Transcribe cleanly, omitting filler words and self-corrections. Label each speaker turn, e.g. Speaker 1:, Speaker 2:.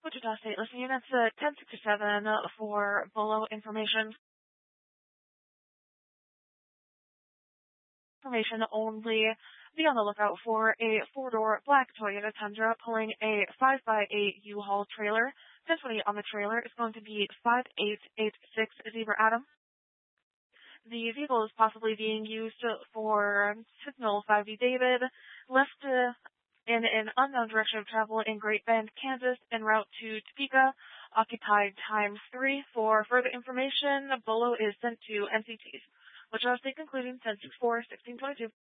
Speaker 1: Wichita State Listing Units 1067 for Bolo information. Information only. Be on the lookout for a 4-door black Toyota Tundra pulling a 5x8 U-Haul trailer. 1020 on the trailer is going to be 5886 Zebra Adam. The vehicle is possibly being used for Signal 5D David, left in an unknown direction of travel in Great Bend, Kansas, en route to Topeka, occupied times 3. For further information, Bolo is sent to NCTs. Wichita State concluding 10-6-4-1622.